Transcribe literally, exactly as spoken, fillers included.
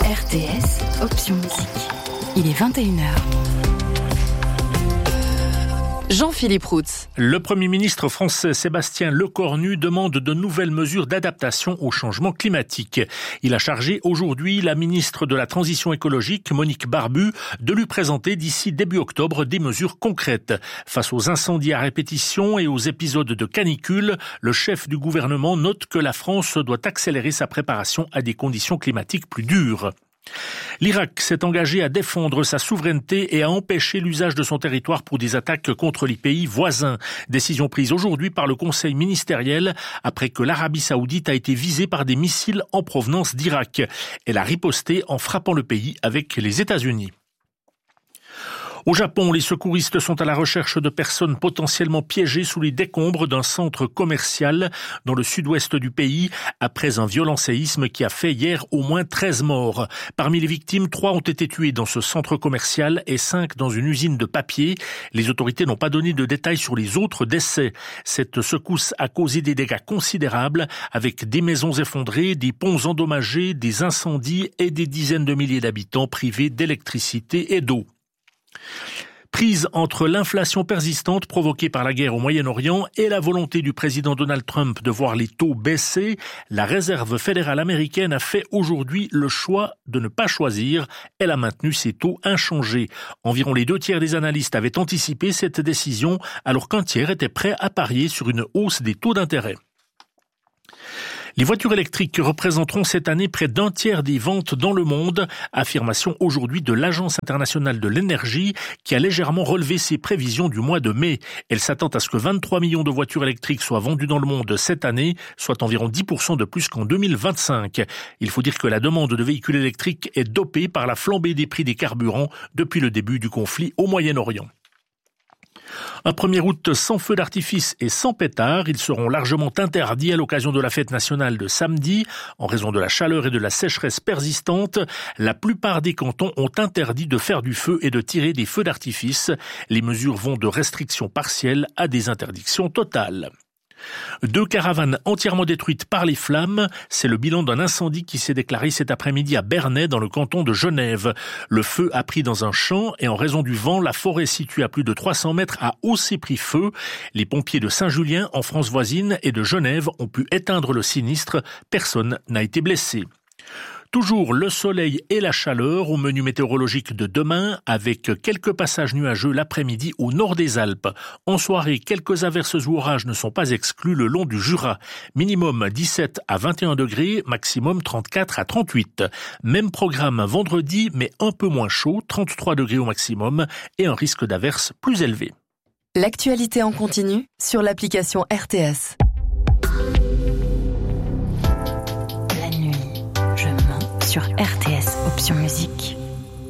R T S, option musique. Il est vingt et une heures. Jean-Philippe Routz. Le Premier ministre français Sébastien Lecornu demande de nouvelles mesures d'adaptation au changement climatique. Il a chargé aujourd'hui la ministre de la Transition écologique, Monique Barbu, de lui présenter d'ici début octobre des mesures concrètes. Face aux incendies à répétition et aux épisodes de canicule, le chef du gouvernement note que la France doit accélérer sa préparation à des conditions climatiques plus dures. L'Irak s'est engagé à défendre sa souveraineté et à empêcher l'usage de son territoire pour des attaques contre les pays voisins. Décision prise aujourd'hui par le Conseil ministériel après que l'Arabie saoudite a été visée par des missiles en provenance d'Irak. Elle a riposté en frappant le pays avec les États-Unis. Au Japon, les secouristes sont à la recherche de personnes potentiellement piégées sous les décombres d'un centre commercial dans le sud-ouest du pays après un violent séisme qui a fait hier au moins treize morts. Parmi les victimes, trois ont été tués dans ce centre commercial et cinq dans une usine de papier. Les autorités n'ont pas donné de détails sur les autres décès. Cette secousse a causé des dégâts considérables avec des maisons effondrées, des ponts endommagés, des incendies et des dizaines de milliers d'habitants privés d'électricité et d'eau. Prise entre l'inflation persistante provoquée par la guerre au Moyen-Orient et la volonté du président Donald Trump de voir les taux baisser, la Réserve fédérale américaine a fait aujourd'hui le choix de ne pas choisir. Elle a maintenu ses taux inchangés. Environ les deux tiers des analystes avaient anticipé cette décision, alors qu'un tiers était prêt à parier sur une hausse des taux d'intérêt. Les voitures électriques représenteront cette année près d'un tiers des ventes dans le monde, affirmation aujourd'hui de l'Agence internationale de l'énergie qui a légèrement relevé ses prévisions du mois de mai. Elle s'attend à ce que vingt-trois millions de voitures électriques soient vendues dans le monde cette année, soit environ dix pour cent de plus qu'en deux mille vingt-cinq. Il faut dire que la demande de véhicules électriques est dopée par la flambée des prix des carburants depuis le début du conflit au Moyen-Orient. Un premier août sans feux d'artifice et sans pétards, ils seront largement interdits à l'occasion de la fête nationale de samedi. En raison de la chaleur et de la sécheresse persistante, la plupart des cantons ont interdit de faire du feu et de tirer des feux d'artifice. Les mesures vont de restrictions partielles à des interdictions totales. Deux caravanes entièrement détruites par les flammes, c'est le bilan d'un incendie qui s'est déclaré cet après-midi à Bernay dans le canton de Genève. Le feu a pris dans un champ et en raison du vent, la forêt située à plus de trois cents mètres a aussi pris feu. Les pompiers de Saint-Julien, en France voisine, et de Genève ont pu éteindre le sinistre. Personne n'a été blessé. Toujours le soleil et la chaleur au menu météorologique de demain avec quelques passages nuageux l'après-midi au nord des Alpes. En soirée, quelques averses ou orages ne sont pas exclus le long du Jura. Minimum dix-sept à vingt et un degrés, maximum trente-quatre à trente-huit. Même programme vendredi, mais un peu moins chaud, trente-trois degrés au maximum et un risque d'averses plus élevé. L'actualité en continu sur l'application R T S. Sur R T S, option musique.